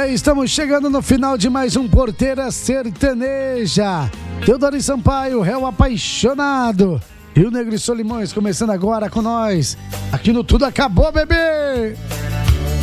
Estamos chegando no final de mais um Porteira Sertaneja. Teodoro Sampaio, réu apaixonado. E o Negro e Solimões começando agora com nós. Aqui no Tudo Acabou, bebê!